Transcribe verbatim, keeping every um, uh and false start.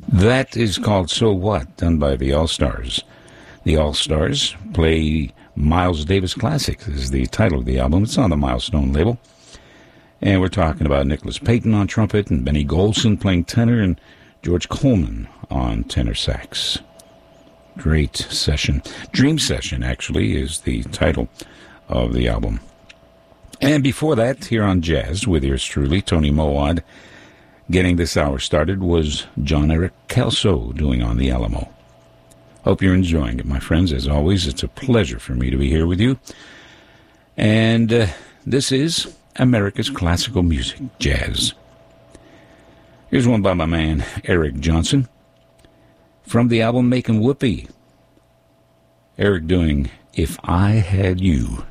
That is called So What, done by the All-Stars. The All-Stars play Miles Davis Classics is the title of the album. It's on the Milestone label. And we're talking about Nicholas Payton on trumpet and Benny Golson playing tenor and George Coleman on tenor sax. Great session. Dream Session, actually, is the title of the album. And before that, here on Jazz, with yours truly, Tony Mowad, getting this hour started was John Eric Kelso doing On the Alamo. Hope you're enjoying it, my friends. As always, it's a pleasure for me to be here with you. And uh, this is America's Classical Music, Jazz. Here's one by my man, Eric Johnson, from the album Making Whoopee. Eric doing If I Had You.